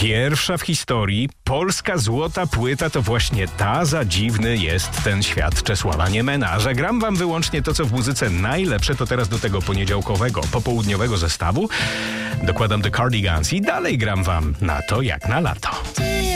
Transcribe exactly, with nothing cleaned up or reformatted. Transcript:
Pierwsza w historii polska złota płyta to właśnie ta, za dziwny jest ten świat Czesława Niemena. Że gram wam wyłącznie to, co w muzyce najlepsze, to teraz do tego poniedziałkowego, popołudniowego zestawu dokładam The Cardigans i dalej gram wam na to jak na lato.